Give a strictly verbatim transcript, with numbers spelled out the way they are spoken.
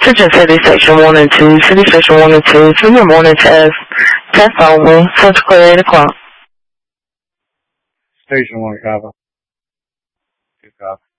Message in City Station one and two, City Station one and two, senior morning test, test only, surgical eight o'clock. Station one, copy. Two copy.